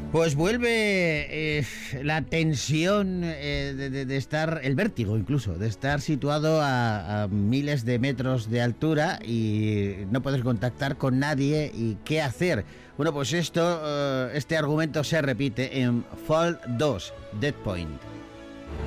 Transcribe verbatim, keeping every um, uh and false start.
Pues vuelve eh, la tensión eh, de, de- de estar, el vértigo incluso, de estar situado a, a miles de metros de altura y no poder contactar con nadie y qué hacer. Bueno, pues esto, eh, este argumento se repite en Fall dos, Dead Point.